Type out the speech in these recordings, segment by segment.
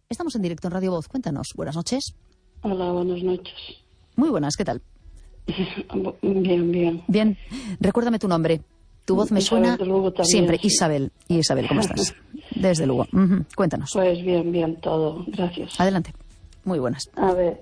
Estamos en directo en Radio Voz. Cuéntanos. Buenas noches. Hola, buenas noches. Muy buenas, ¿qué tal? Bien, bien. Bien. Recuérdame tu nombre. Tu voz me suena siempre. Sí. Isabel, ¿cómo estás? Desde Lugo. Cuéntanos. Pues bien, todo. Gracias. Adelante. Muy buenas. A ver,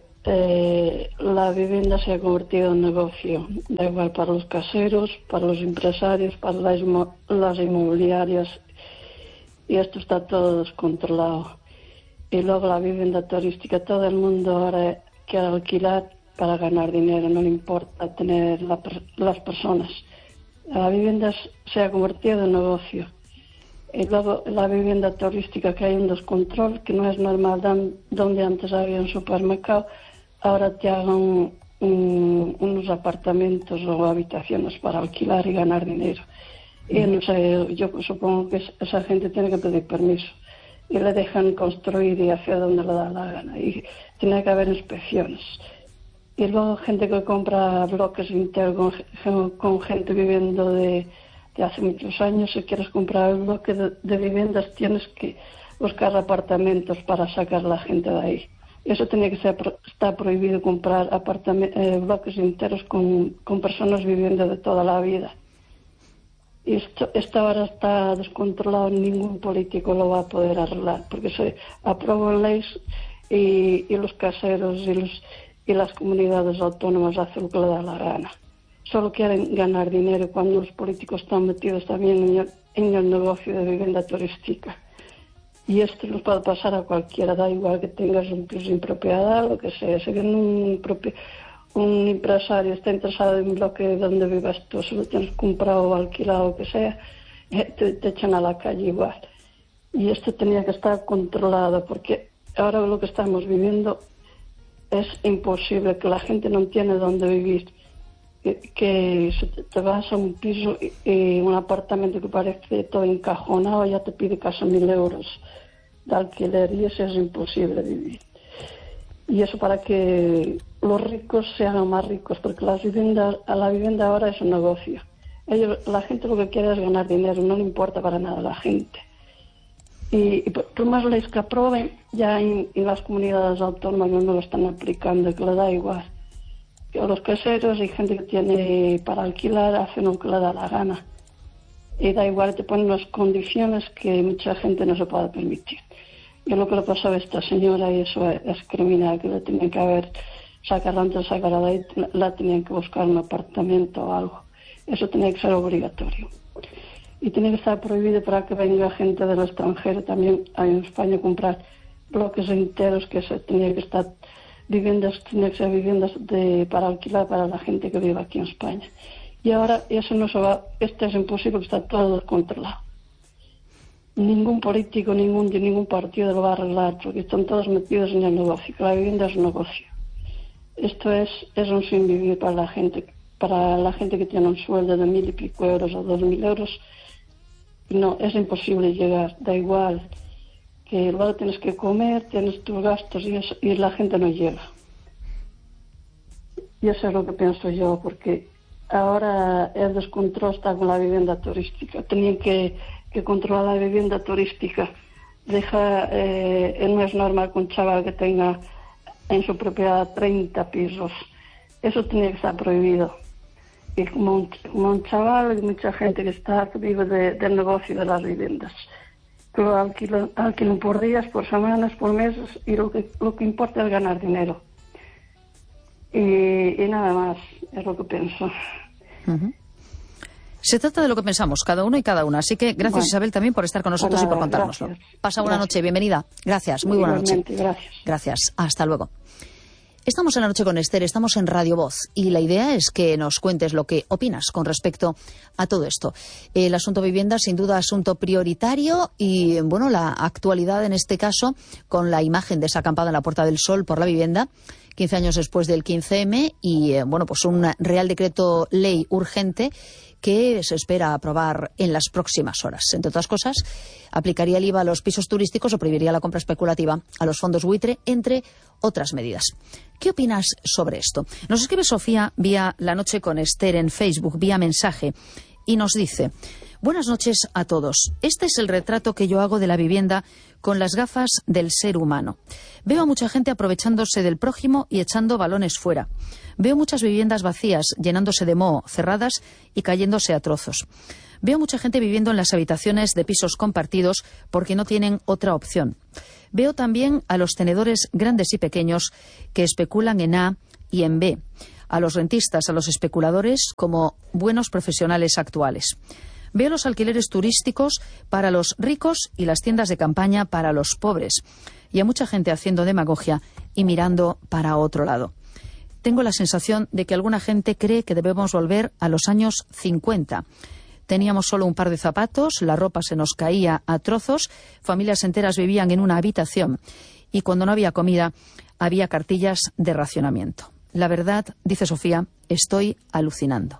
la vivienda se ha convertido en negocio. Da igual para los caseros, para los empresarios, para las inmobiliarias. Y esto está todo descontrolado. Y luego la vivienda turística. Todo el mundo ahora quiere alquilar para ganar dinero. No le importa tener las personas. La vivienda se ha convertido en negocio. Y luego la vivienda turística, que hay un descontrol, que no es normal. Donde antes había un supermercado, ahora te hagan unos apartamentos o habitaciones para alquilar y ganar dinero. Y no sé, yo supongo que esa gente tiene que pedir permiso. Y le dejan construir y hacer donde le da la gana. Y tiene que haber inspecciones. Y luego gente que compra bloques enteros con gente viviendo de hace muchos años. Si quieres comprar el bloque de viviendas, tienes que buscar apartamentos para sacar a la gente de ahí. Eso tiene que está prohibido, comprar bloques enteros con personas viviendo de toda la vida. Y esto ahora está descontrolado. Ningún político lo va a poder arreglar, porque se aprueban leyes y los caseros y las comunidades autónomas hacen lo que le da la gana. Solo quieren ganar dinero cuando los políticos están metidos también en el negocio de vivienda turística. Y esto nos puede pasar a cualquiera, da igual que tengas un piso en propiedad, lo que sea. Si viene un empresario está interesado en un bloque donde vivas tú, si lo tienes comprado o alquilado, lo que sea, te echan a la calle igual. Y esto tenía que estar controlado, porque ahora lo que estamos viviendo es imposible, que la gente no tiene dónde vivir, que te vas a un piso y un apartamento que parece todo encajonado, ya te pide casi 1.000 euros de alquiler, y eso es imposible vivir. Y eso para que los ricos se hagan más ricos, porque la vivienda ahora es un negocio. La gente lo que quiere es ganar dinero, no le importa para nada a la gente. Y por más leyes que aprueben, ya en las comunidades autónomas no lo están aplicando, que le da igual. Que a los caseros y gente que tiene para alquilar hacen lo que le da la gana. Y da igual, te ponen unas condiciones que mucha gente no se puede permitir. Y lo que le pasó a esta señora, y eso es criminal, que le tenían que haber sacado antes de sacar a la ley, la tenían que buscar un apartamento o algo. Eso tenía que ser obligatorio. Y tiene que estar prohibido para que venga gente del extranjero también en España a comprar bloques enteros, que se tenía que estar viviendas para alquilar para la gente que vive aquí en España. Y ahora eso no se va, esto es imposible, que está todo descontrolado. Ningún político, ningún partido lo va a arreglar, porque están todos metidos en el negocio, que la vivienda es un negocio. Esto es un sin vivir para la gente que tiene un sueldo de 1.000 y pico euros o 2.000 euros. No, es imposible llegar, da igual, que luego tienes que comer, tienes tus gastos y la gente no llega. Y eso es lo que pienso yo, porque ahora el descontrol está con la vivienda turística. Tenían que controlar la vivienda turística. No es normal que un chaval que tenga en su propiedad 30 pisos. Eso tenía que estar prohibido. Y como un chaval, hay mucha gente que vive del negocio de las viviendas. Que lo alquilan por días, por semanas, por meses, y lo que importa es ganar dinero. Y nada más, es lo que pienso. Uh-huh. Se trata de lo que pensamos, cada uno y cada una. Así que gracias, Isabel, también por estar con nosotros y por contárnoslo. Pasa buena noche, bienvenida. Gracias, muy buena noche. Gracias, hasta luego. Estamos en La Noche con Esther, estamos en Radio Voz y la idea es que nos cuentes lo que opinas con respecto a todo esto. El asunto vivienda, sin duda, asunto prioritario y, bueno, la actualidad en este caso con la imagen de esa acampada en la Puerta del Sol por la vivienda, 15 años después del 15M y, bueno, pues un Real Decreto Ley urgente que se espera aprobar en las próximas horas. Entre otras cosas, aplicaría el IVA a los pisos turísticos o prohibiría la compra especulativa a los fondos buitre, entre otras medidas. ¿Qué opinas sobre esto? Nos escribe Sofía vía La Noche con Esther en Facebook, vía mensaje, y nos dice: Buenas noches a todos. Este es el retrato que yo hago de la vivienda con las gafas del ser humano. Veo a mucha gente aprovechándose del prójimo y echando balones fuera. Veo muchas viviendas vacías, llenándose de moho, cerradas y cayéndose a trozos. Veo mucha gente viviendo en las habitaciones de pisos compartidos porque no tienen otra opción. Veo también a los tenedores grandes y pequeños que especulan en A y en B, a los rentistas, a los especuladores como buenos profesionales actuales. Veo los alquileres turísticos para los ricos y las tiendas de campaña para los pobres. Y a mucha gente haciendo demagogia y mirando para otro lado. Tengo la sensación de que alguna gente cree que debemos volver a los años 50. Teníamos solo un par de zapatos, la ropa se nos caía a trozos, familias enteras vivían en una habitación y cuando no había comida había cartillas de racionamiento. La verdad, dice Sofía, estoy alucinando.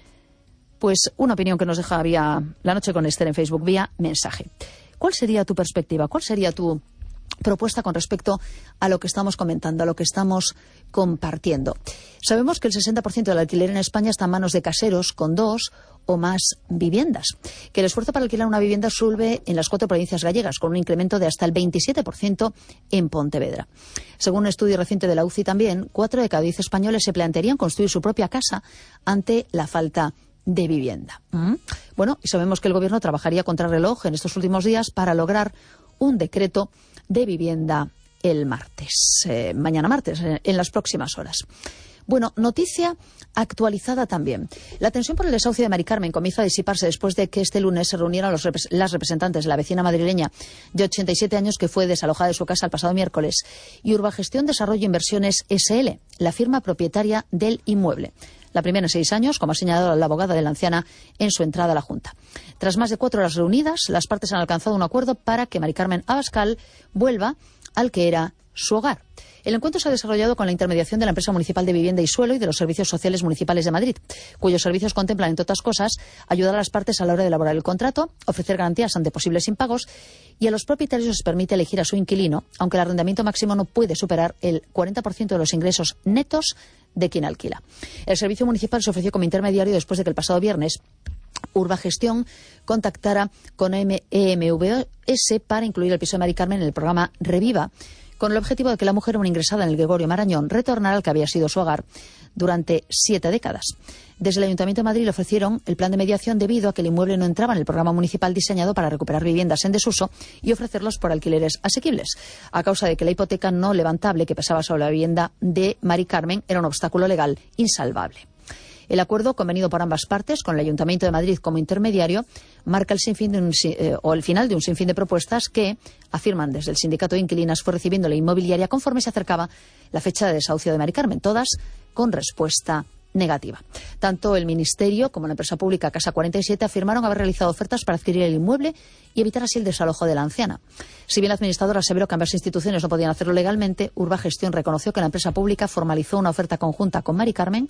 Pues una opinión que nos deja vía La Noche con Esther en Facebook, vía mensaje. ¿Cuál sería tu perspectiva? ¿Cuál sería tu propuesta con respecto a lo que estamos comentando, a lo que estamos compartiendo? Sabemos que el 60% del alquiler en España está en manos de caseros con 2 o más viviendas, que el esfuerzo para alquilar una vivienda sube en las 4 provincias gallegas, con un incremento de hasta el 27% en Pontevedra. Según un estudio reciente de la UCI también, 4 de cada 10 españoles se plantearían construir su propia casa ante la falta de vivienda. Bueno, y sabemos que el Gobierno trabajaría contrarreloj en estos últimos días para lograr un decreto de vivienda el martes, mañana martes, en las próximas horas. Bueno, noticia actualizada también. La tensión por el desahucio de Mari Carmen comienza a disiparse después de que este lunes se reunieron las representantes de la vecina madrileña de 87 años que fue desalojada de su casa el pasado miércoles y Urbagestión Desarrollo Inversiones S.L., la firma propietaria del inmueble. La primera en 6 años, como ha señalado la abogada de la anciana en su entrada a la Junta. Tras más de 4 horas reunidas, las partes han alcanzado un acuerdo para que Mari Carmen Abascal vuelva al que era su hogar. El encuentro se ha desarrollado con la intermediación de la Empresa Municipal de Vivienda y Suelo y de los Servicios Sociales Municipales de Madrid, cuyos servicios contemplan, entre otras cosas, ayudar a las partes a la hora de elaborar el contrato, ofrecer garantías ante posibles impagos y a los propietarios les permite elegir a su inquilino, aunque el arrendamiento máximo no puede superar el 40% de los ingresos netos de quien alquila. El servicio municipal se ofreció como intermediario después de que el pasado viernes Urbagestión contactara con EMVS para incluir el piso de Mari Carmen en el programa Reviva, con el objetivo de que la mujer, una ingresada en el Gregorio Marañón, retornara al que había sido su hogar durante 7 décadas. Desde el Ayuntamiento de Madrid le ofrecieron el plan de mediación debido a que el inmueble no entraba en el programa municipal diseñado para recuperar viviendas en desuso y ofrecerlos por alquileres asequibles, a causa de que la hipoteca no levantable que pesaba sobre la vivienda de Mari Carmen era un obstáculo legal insalvable. El acuerdo, convenido por ambas partes, con el Ayuntamiento de Madrid como intermediario, marca el final de un sinfín de propuestas que, afirman desde el Sindicato de Inquilinas, fue recibiendo la inmobiliaria conforme se acercaba la fecha de desahucio de Mari Carmen, todas con respuesta negativa. Tanto el Ministerio como la empresa pública Casa 47 afirmaron haber realizado ofertas para adquirir el inmueble y evitar así el desalojo de la anciana. Si bien la administradora aseveró que ambas instituciones no podían hacerlo legalmente, Urbagestión reconoció que la empresa pública formalizó una oferta conjunta con Mari Carmen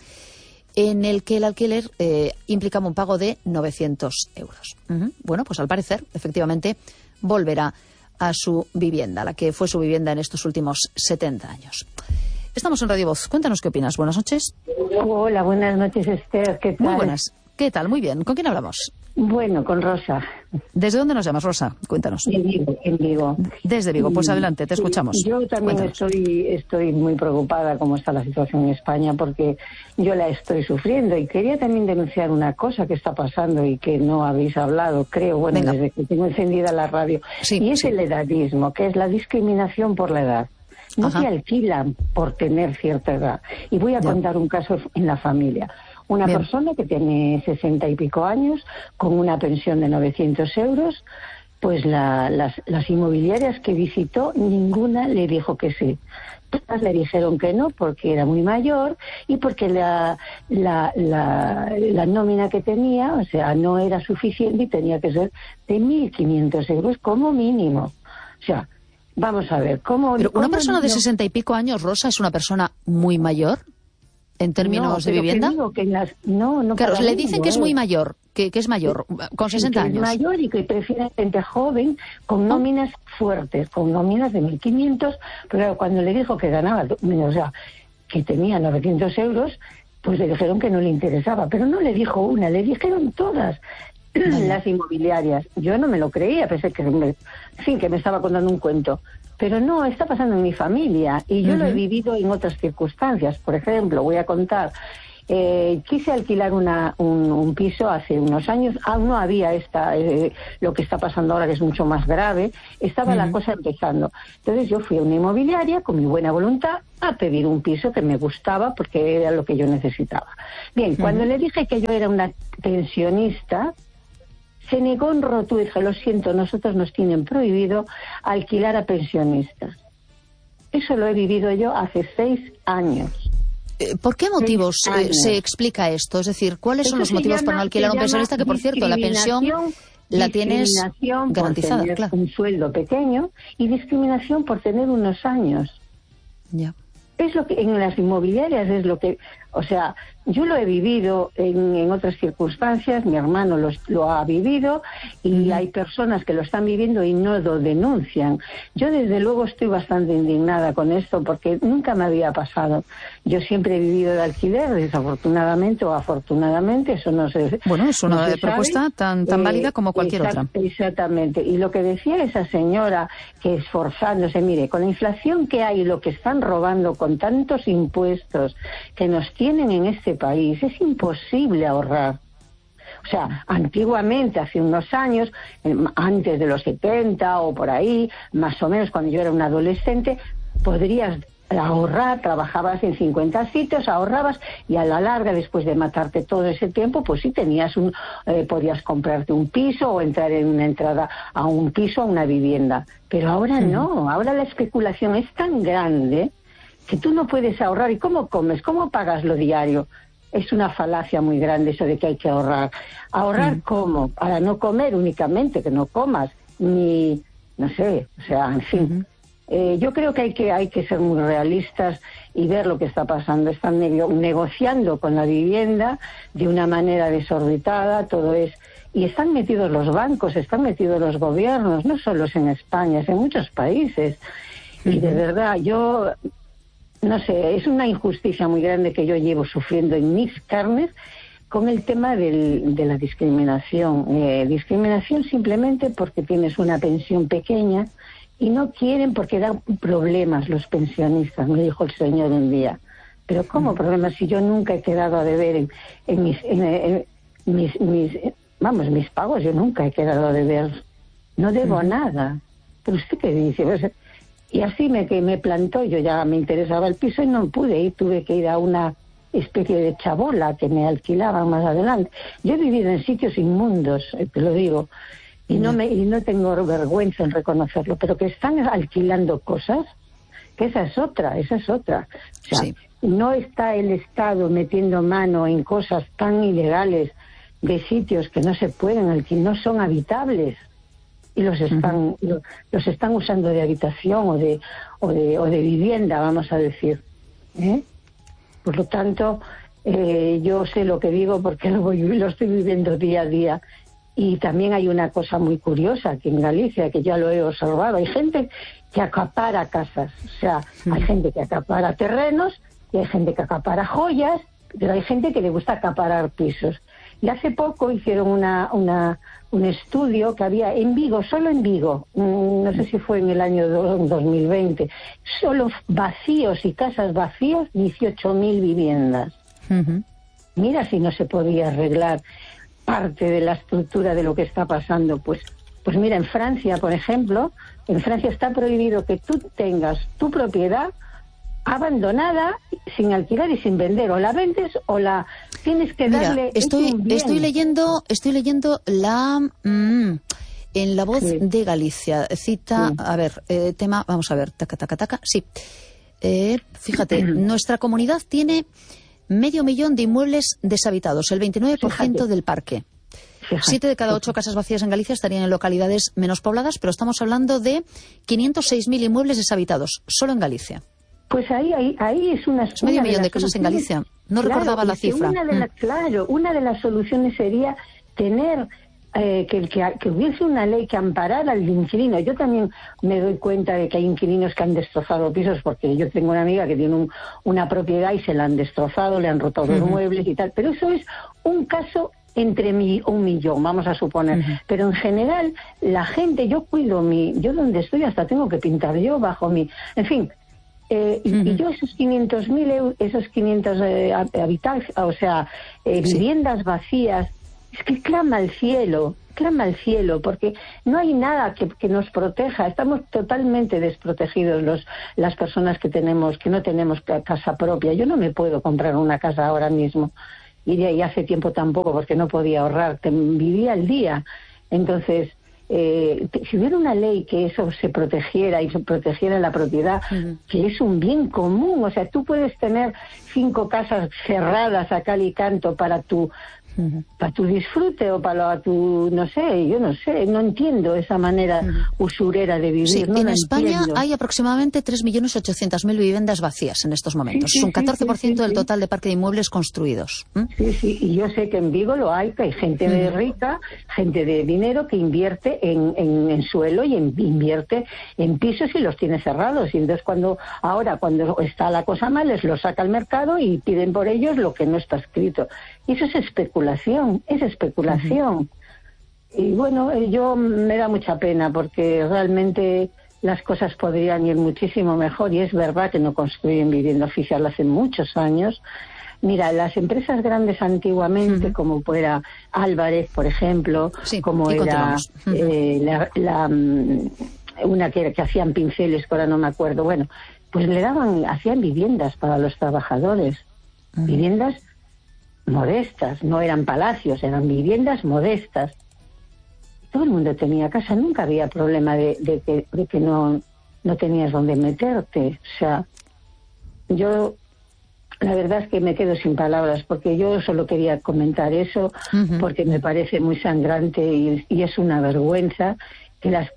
en el que el alquiler implicaba un pago de 900 euros. Bueno, pues al parecer, efectivamente, volverá a su vivienda, la que fue su vivienda en estos últimos 70 años. Estamos en Radio Voz. Cuéntanos qué opinas. Buenas noches. Hola, buenas noches, Esther. ¿Qué tal? Muy buenas. ¿Qué tal? Muy bien. ¿Con quién hablamos? Bueno, con Rosa. ¿Desde dónde nos llamas, Rosa? Cuéntanos. En Vigo. Desde Vigo. Pues adelante, te escuchamos. Yo también estoy muy preocupada cómo está la situación en España porque yo la estoy sufriendo y quería también denunciar una cosa que está pasando y que no habéis hablado, creo, bueno, Venga. Desde que tengo encendida la radio. Sí, y es sí. el edadismo, que es la discriminación por la edad. No Ajá. te alquilan por tener cierta edad. Y voy a contar un caso en la familia. Una Bien. persona que tiene 60 y pico años, con una pensión de 900 euros, pues las inmobiliarias que visitó, ninguna le dijo que sí. Todas le dijeron que no, porque era muy mayor y porque la nómina que tenía, o sea, no era suficiente y tenía que ser de 1.500 euros como mínimo. O sea, vamos a ver, ¿cómo...? Pero una cómo persona de no- 60 y pico años, Rosa, es una persona muy mayor en términos de pero que vivienda. digo que no Claro, para le mí dicen no que es muy mayor, que es mayor, con 60 que años. es mayor y que prefiere gente joven con nóminas fuertes, con nóminas de 1.500, pero claro, cuando le dijo que ganaba, o sea, que tenía 900 euros, pues le dijeron que no le interesaba, pero no le dijo una, le dijeron todas. las inmobiliarias. Yo no me lo creía, pensé que me estaba contando un cuento. Pero no, está pasando en mi familia y yo lo he vivido en otras circunstancias. Por ejemplo, voy a contar, quise alquilar un piso hace unos años, aún no había lo que está pasando ahora, que es mucho más grave, estaba la cosa empezando. Entonces yo fui a una inmobiliaria con mi buena voluntad a pedir un piso que me gustaba porque era lo que yo necesitaba. Bien, cuando le dije que yo era una pensionista, se negó en rotundo y dije, lo siento, nosotros nos tienen prohibido alquilar a pensionistas. Eso lo he vivido yo hace 6 años. ¿Por qué motivos se explica esto? Es decir, ¿cuáles son los motivos para no alquilar a un pensionista? Que, por cierto, la pensión la tienes garantizada, por tener claro. Un sueldo pequeño y discriminación por tener unos años. Ya. Es lo que en las inmobiliarias es lo que, o sea, yo lo he vivido en otras circunstancias, mi hermano lo ha vivido y hay personas que lo están viviendo y no lo denuncian. Yo desde luego estoy bastante indignada con esto porque nunca me había pasado. Yo siempre he vivido de alquiler, desafortunadamente o afortunadamente, eso no sé. Bueno, es una propuesta tan válida como cualquier otra. Exactamente. Y lo que decía esa señora, que esforzándose, mire, con la inflación que hay, lo que están robando con tantos impuestos que nos tienen en este país, es imposible ahorrar. O sea, antiguamente, hace unos años, antes de los 70 o por ahí, más o menos cuando yo era un adolescente, podrías ahorrar, trabajabas en 50 sitios, ahorrabas y a la larga, después de matarte todo ese tiempo, pues sí tenías podías comprarte un piso o entrar en una entrada a un piso, a una vivienda. Pero ahora no, ahora la especulación es tan grande que tú no puedes ahorrar. ¿Y cómo comes? ¿Cómo pagas lo diario? Es una falacia muy grande eso de que hay que ahorrar. ¿Ahorrar cómo? Para no comer únicamente, que no comas, ni, no sé, o sea, en fin. Yo creo que hay que ser muy realistas y ver lo que está pasando. Están negociando con la vivienda de una manera desorbitada, todo es... Y están metidos los bancos, están metidos los gobiernos, no solo en España, es en muchos países. Y de verdad, yo... No sé, es una injusticia muy grande que yo llevo sufriendo en mis carnes con el tema de la discriminación. Discriminación simplemente porque tienes una pensión pequeña y no quieren porque dan problemas los pensionistas, me dijo el señor un día. Pero ¿cómo problemas si yo nunca he quedado a deber en mis pagos? Yo nunca he quedado a deber. No debo nada. ¿Pero usted qué dice? Pues, y así me plantó, yo ya me interesaba el piso y no pude ir, tuve que ir a una especie de chabola que me alquilaban más adelante. Yo he vivido en sitios inmundos, te lo digo, y no tengo vergüenza en reconocerlo, pero que están alquilando cosas, que esa es otra. O sea, no está el Estado metiendo mano en cosas tan ilegales de sitios que no se pueden alquilar, no son habitables. Y los están usando de habitación o de vivienda, vamos a decir. Por lo tanto, yo sé lo que digo porque lo estoy viviendo día a día. Y también hay una cosa muy curiosa aquí en Galicia, que ya lo he observado. Hay gente que acapara casas. O sea, hay gente que acapara terrenos y hay gente que acapara joyas, pero hay gente que le gusta acaparar pisos. Y hace poco hicieron un estudio que había en Vigo, solo en Vigo, no sé si fue en el año 2020, solo vacíos y casas vacías, 18.000 viviendas. Mira si no se podía arreglar parte de la estructura de lo que está pasando. Pues mira, en Francia, por ejemplo, en Francia está prohibido que tú tengas tu propiedad abandonada, sin alquilar y sin vender, o la vendes o la tienes que darle. Estoy leyendo la en La Voz de Galicia, cita, a ver, tema, vamos a ver, taca, sí. Fíjate, nuestra comunidad tiene 500.000 de inmuebles deshabitados, el 29% del parque. 7 de cada 8 casas vacías en Galicia estarían en localidades menos pobladas, pero estamos hablando de 506.000 inmuebles deshabitados, solo en Galicia. Pues ahí es una... Es medio millón de casas en Galicia. No recordaba la cifra. Una de las soluciones sería tener... que hubiese una ley que amparara al inquilino. Yo también me doy cuenta de que hay inquilinos que han destrozado pisos, porque yo tengo una amiga que tiene una propiedad y se la han destrozado, le han roto los muebles y tal, pero eso es un caso entre un millón, vamos a suponer. Pero en general, la gente, yo cuido yo donde estoy hasta tengo que pintar yo bajo mi... En fin, y yo esos 500.000 euros, esos 500 habitantes, o sea, viviendas vacías, es que clama al cielo, porque no hay nada que nos proteja. Estamos totalmente desprotegidos las personas que no tenemos casa propia. Yo no me puedo comprar una casa ahora mismo. Y hace tiempo tampoco, porque no podía ahorrar, vivía al día. Entonces, si hubiera una ley que eso se protegiera y se protegiera la propiedad, que es un bien común, o sea, tú puedes tener 5 casas cerradas a cal y canto para tu disfrute o para tu, no sé, yo no sé, no entiendo esa manera usurera de vivir. Sí, no en España entiendo. hay aproximadamente 3.800.000 viviendas vacías en estos momentos. Sí, es un 14% del sí. total de parque de inmuebles construidos. Sí, y yo sé que en Vigo lo hay, que hay gente de rica, gente de dinero que invierte en suelo y invierte en pisos y los tiene cerrados. Y entonces cuando está la cosa mal, les lo saca al mercado y piden por ellos lo que no está escrito. Y eso es especulación. Y bueno, yo me da mucha pena porque realmente las cosas podrían ir muchísimo mejor, y es verdad que no construyen vivienda oficial hace muchos años. Mira, las empresas grandes antiguamente, como fuera Álvarez, por ejemplo, como era una que hacían pinceles, que ahora no me acuerdo, bueno, pues hacían viviendas para los trabajadores, viviendas modestas, no eran palacios, eran viviendas modestas. Todo el mundo tenía casa, nunca había problema de que no tenías dónde meterte. O sea, yo la verdad es que me quedo sin palabras, porque yo solo quería comentar eso, porque me parece muy sangrante y es una vergüenza que las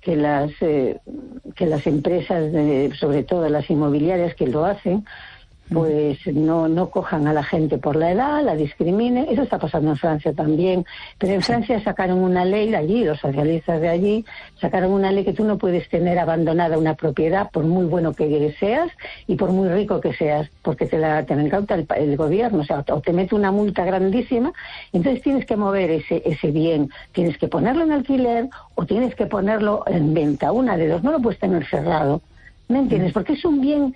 empresas, sobre todo las inmobiliarias que lo hacen, pues no cojan a la gente por la edad, la discriminen. Eso está pasando en Francia también, pero en Francia sacaron una ley allí, los socialistas de allí sacaron una ley que tú no puedes tener abandonada una propiedad por muy bueno que seas y por muy rico que seas, porque te incauta el gobierno, o sea, o te mete una multa grandísima. Entonces tienes que mover ese bien, tienes que ponerlo en alquiler o tienes que ponerlo en venta, una de dos, no lo puedes tener cerrado. ¿Me entiendes? Porque es un bien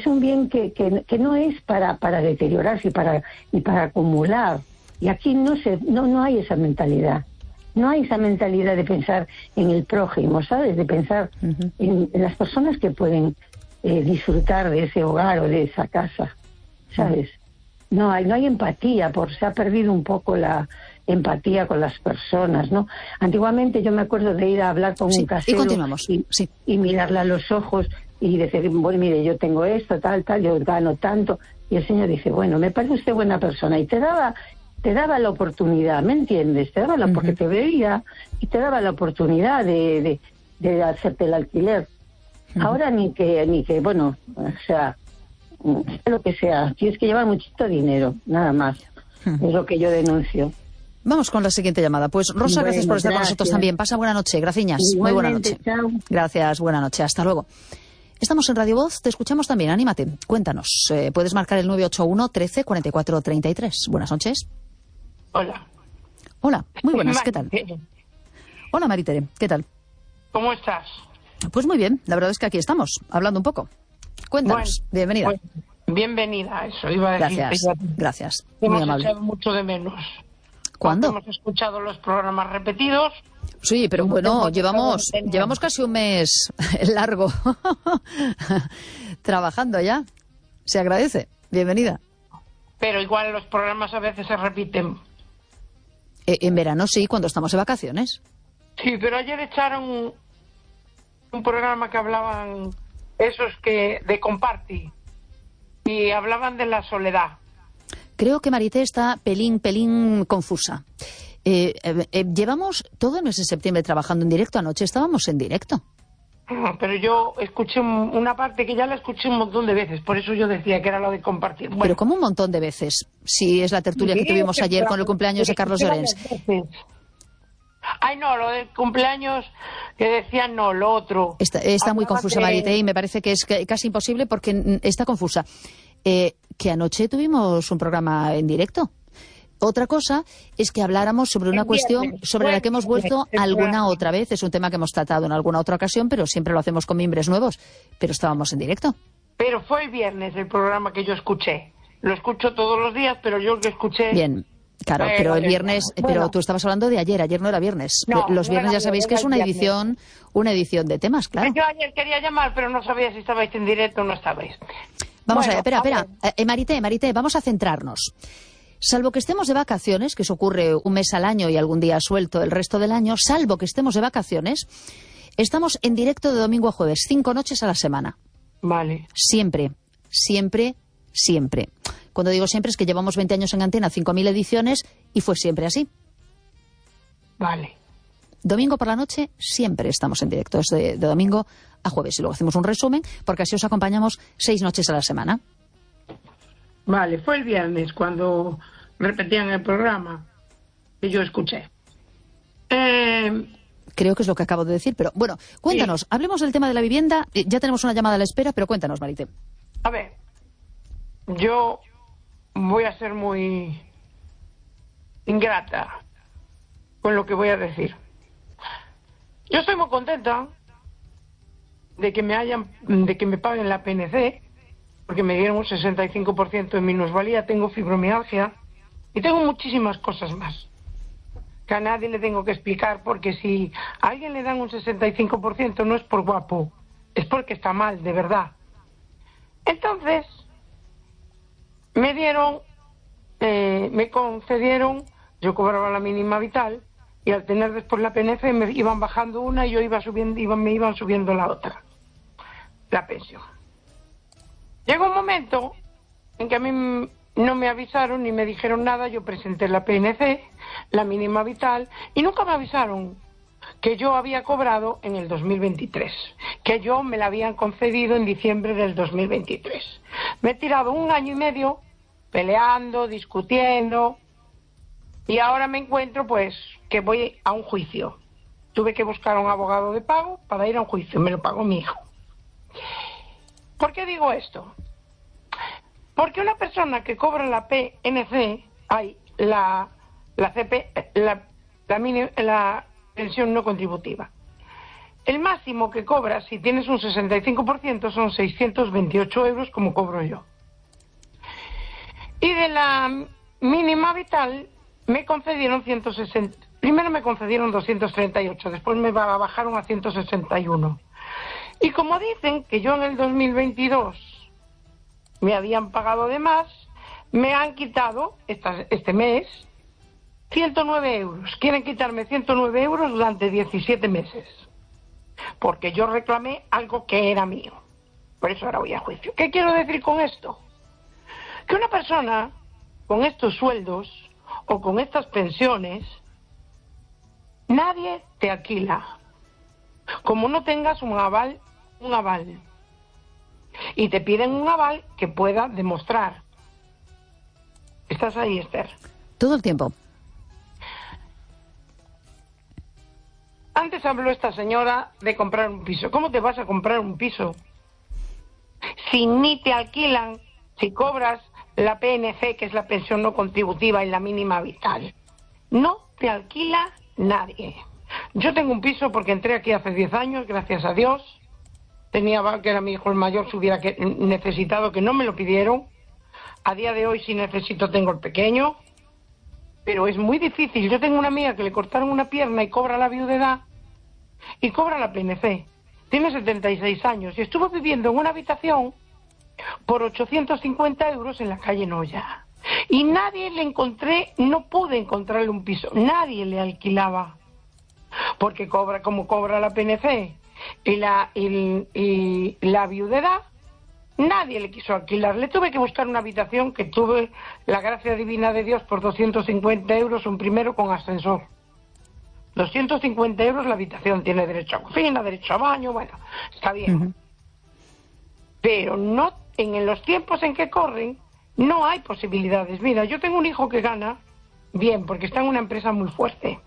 que no es para deteriorarse y para acumular. Y aquí no hay esa mentalidad. No hay esa mentalidad de pensar en el prójimo, ¿sabes? De pensar en las personas que pueden disfrutar de ese hogar o de esa casa, ¿sabes? No hay empatía, se ha perdido un poco la empatía con las personas, ¿no? Antiguamente yo me acuerdo de ir a hablar con un casero y continuamos. Y mirarle a los ojos y decir, bueno, mire, yo tengo esto, tal, yo gano tanto. Y el señor dice, bueno, me parece usted buena persona. Y te daba la oportunidad, ¿me entiendes? Porque te veía y te daba la oportunidad de hacerte el alquiler. Ahora ni que, bueno, o sea, lo que sea, tienes que llevar muchito dinero, nada más. Es lo que yo denuncio. Vamos con la siguiente llamada. Pues Rosa, gracias por estar con nosotros también. Pasa buena noche, graciñas. Muy buena noche. Chao. Gracias, buena noche. Hasta luego. Estamos en Radio Voz, te escuchamos también, anímate, cuéntanos. Puedes marcar el 981 13 44 33. Buenas noches. Hola. Hola, muy buenas, ¿qué tal? Hola, Maritere, ¿qué tal? ¿Cómo estás? Pues muy bien, la verdad es que aquí estamos, hablando un poco. Cuéntanos, bienvenida. Bienvenida, eso iba a decir. Gracias, muy amable. Hemos echado mucho de menos. ¿Cuándo? Hemos escuchado los programas repetidos. Sí, pero bueno, llevamos casi un mes largo trabajando ya. Se agradece. Bienvenida. Pero igual los programas a veces se repiten. En verano sí, cuando estamos de vacaciones. Sí, pero ayer echaron un programa que hablaban esos de Comparti y hablaban de la soledad. Creo que Marité está pelín confusa. Llevamos todo el mes de septiembre trabajando en directo. Anoche estábamos en directo. Pero yo escuché una parte que ya la escuché un montón de veces. Por eso yo decía que era lo de compartir. Bueno. Pero como un montón de veces. Si es la tertulia que tuvimos ayer con el cumpleaños de Carlos Llorens. Ay, no, lo del cumpleaños que decían no, lo otro. Está muy confusa, Marité, y me parece que es casi imposible porque está confusa. Que anoche tuvimos un programa en directo. Otra cosa es que habláramos sobre una cuestión sobre la que hemos vuelto alguna otra vez. Es un tema que hemos tratado en alguna otra ocasión, pero siempre lo hacemos con mimbres nuevos. Pero estábamos en directo. Pero fue el viernes el programa que yo escuché. Lo escucho todos los días, pero yo lo escuché... Bien. Claro, pero el viernes, pero tú estabas hablando de ayer no era viernes. No, los viernes ya sabéis que es una edición de temas, claro. Yo ayer quería llamar, pero no sabía si estabais en directo o no estabais. Vamos a ver, espera. Marité, vamos a centrarnos. Salvo que estemos de vacaciones, que eso ocurre un mes al año y algún día suelto el resto del año, salvo que estemos de vacaciones, estamos en directo de domingo a jueves, 5 noches a la semana. Vale. Siempre. Cuando digo siempre es que llevamos 20 años en antena, 5.000 ediciones, y fue siempre así. Vale. Domingo por la noche siempre estamos en directo, es de domingo a jueves. Y luego hacemos un resumen, porque así os acompañamos 6 noches a la semana. Vale, fue el viernes cuando repetían el programa que yo escuché. Creo que es lo que acabo de decir, pero bueno, cuéntanos, hablemos del tema de la vivienda. Ya tenemos una llamada a la espera, pero cuéntanos, Marité. A ver, yo voy a ser muy ingrata con lo que voy a decir. Yo estoy muy contenta de que me paguen la PNC, porque me dieron un 65% de minusvalía, tengo fibromialgia y tengo muchísimas cosas más que a nadie le tengo que explicar, porque si a alguien le dan un 65% no es por guapo, es porque está mal, de verdad. Entonces, me concedieron, yo cobraba la mínima vital, y al tener después la PNF me iban bajando una y yo me iban subiendo la otra, la pensión. Llegó un momento en que a mí no me avisaron ni me dijeron nada. Yo presenté la PNC, la mínima vital, y nunca me avisaron que yo había cobrado en el 2023, que yo me la habían concedido en diciembre del 2023. Me he tirado 1 año y medio peleando, discutiendo, y ahora me encuentro pues que voy a un juicio. Tuve que buscar a un abogado de pago para ir a un juicio, me lo pagó mi hijo. ¿Por qué digo esto? Porque una persona que cobra la PNC, la pensión no contributiva, el máximo que cobras si tienes un 65% son 628 euros, como cobro yo. Y de la mínima vital me concedieron 160. Primero me concedieron 238, después me bajaron a 161. Y como dicen que yo en el 2022 me habían pagado de más, me han quitado este mes 109 euros. Quieren quitarme 109 euros durante 17 meses. Porque yo reclamé algo que era mío. Por eso ahora voy a juicio. ¿Qué quiero decir con esto? Que una persona con estos sueldos o con estas pensiones, nadie te alquila. Como no tengas un aval. Y te piden un aval que pueda demostrar. ¿Estás ahí, Esther? Todo el tiempo. Antes habló esta señora de comprar un piso. ¿Cómo te vas a comprar un piso si ni te alquilan, si cobras la PNC, que es la pensión no contributiva, y la mínima vital? No te alquila nadie. Yo tengo un piso porque entré aquí hace 10 años, gracias a Dios. Tenía que era mi hijo el mayor, si hubiera necesitado, que no me lo pidieron. A día de hoy, si necesito, tengo el pequeño. Pero es muy difícil. Yo tengo una amiga que le cortaron una pierna y cobra la viudedad y cobra la PNC. Tiene 76 años y estuvo viviendo en una habitación por 850 euros en la calle Noya. Y nadie le encontré, no pude encontrarle un piso. Nadie le alquilaba. Porque cobra como cobra la PNC y la viudedad, nadie le quiso alquilar. Le tuve que buscar una habitación, que tuve la gracia divina de Dios, por 250 euros, un primero con ascensor. 250 euros la habitación, tiene derecho a cocina, derecho a baño, bueno, está bien. Pero no, en los tiempos en que corren, no hay posibilidades. Mira, yo tengo un hijo que gana bien, porque está en una empresa muy fuerte.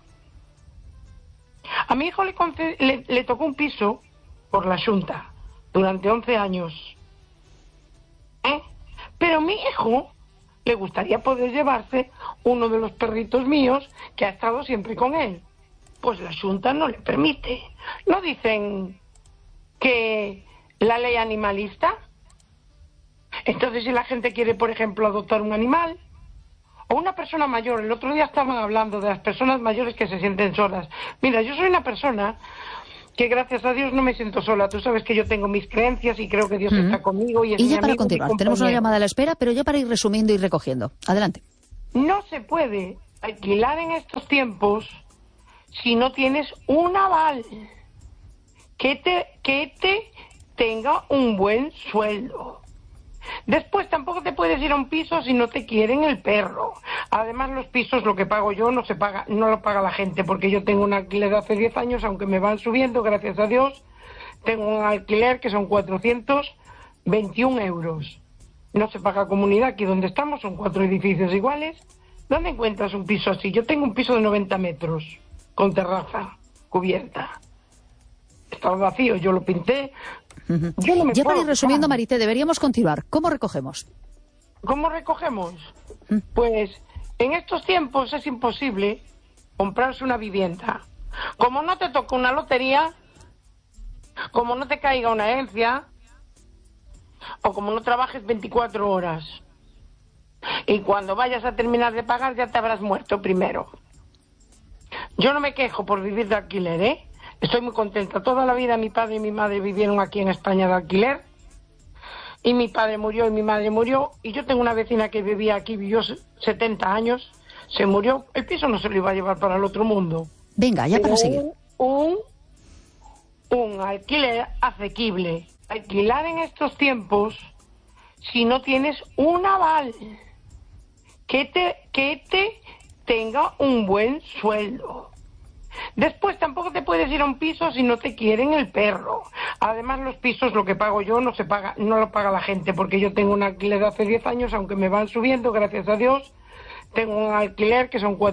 A mi hijo le tocó un piso por la Xunta durante 11 años. Pero mi hijo le gustaría poder llevarse uno de los perritos míos que ha estado siempre con él. Pues la Xunta no le permite. ¿No dicen que la ley animalista? Entonces, si la gente quiere, por ejemplo, adoptar un animal o una persona mayor, el otro día estaban hablando de las personas mayores que se sienten solas. Mira, yo soy una persona que gracias a Dios no me siento sola. Tú sabes que yo tengo mis creencias y creo que Dios está conmigo. Y ya para continuar, tenemos una llamada a la espera, pero ya para ir resumiendo y recogiendo. Adelante. No se puede alquilar en estos tiempos si no tienes un aval que te tenga un buen sueldo. Después tampoco te puedes ir a un piso si no te quieren el perro. Además, los pisos, lo que pago yo, no lo paga la gente, porque yo tengo un alquiler de hace 10 años, aunque me van subiendo, gracias a Dios. Tengo un alquiler que son 421 euros. No se paga comunidad. Aquí donde estamos son 4 edificios iguales. ¿Dónde encuentras un piso así? Yo tengo un piso de 90 metros, con terraza, cubierta. Estaba vacío, yo lo pinté. Yo no me ya puedo para ir resumiendo, quejar. Marité, deberíamos continuar. ¿Cómo recogemos? ¿Cómo recogemos? Pues en estos tiempos es imposible comprarse una vivienda. Como no te toque una lotería, como no te caiga una herencia, o como no trabajes 24 horas. Y cuando vayas a terminar de pagar ya te habrás muerto primero. Yo no me quejo por vivir de alquiler, ¿eh? Estoy muy contenta. Toda la vida mi padre y mi madre vivieron aquí en España de alquiler. Y mi padre murió y mi madre murió. Y yo tengo una vecina que vivía aquí, vivió 70 años. Se murió. El piso no se lo iba a llevar para el otro mundo. Venga, ya para seguir. Un alquiler asequible. Alquilar en estos tiempos, si no tienes un aval que te tenga un buen sueldo. Después tampoco te puedes ir a un piso si no te quieren el perro. Además, los pisos, lo que pago yo, no lo paga la gente, porque yo tengo un alquiler de hace 10 años, aunque me van subiendo, gracias a Dios. Tengo un alquiler que son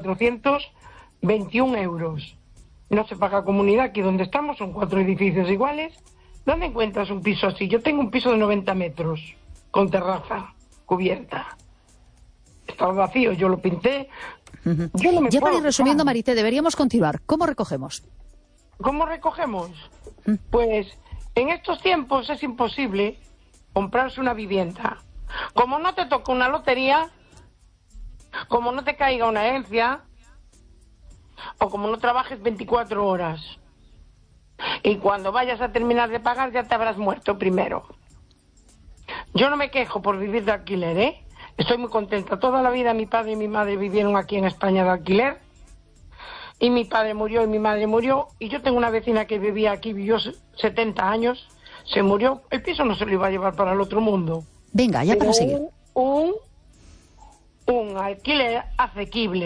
421 euros. No se paga comunidad. Aquí donde estamos son 4 edificios iguales. ¿Dónde encuentras un piso así? Yo tengo un piso de 90 metros, con terraza, cubierta. Estaba vacío, yo lo pinté. Yo no me ya puedo para ir resumiendo, quejar. Marité, deberíamos continuar. ¿Cómo recogemos? ¿Cómo recogemos? Pues en estos tiempos es imposible comprarse una vivienda. Como no te toque una lotería, como no te caiga una herencia, o como no trabajes 24 horas. Y cuando vayas a terminar de pagar ya te habrás muerto primero. Yo no me quejo por vivir de alquiler, ¿eh? Estoy muy contenta. Toda la vida mi padre y mi madre vivieron aquí en España de alquiler. Y mi padre murió y mi madre murió. Y yo tengo una vecina que vivía aquí, vivió 70 años. Se murió. El piso no se lo iba a llevar para el otro mundo. Venga, ya para seguir. Un alquiler asequible.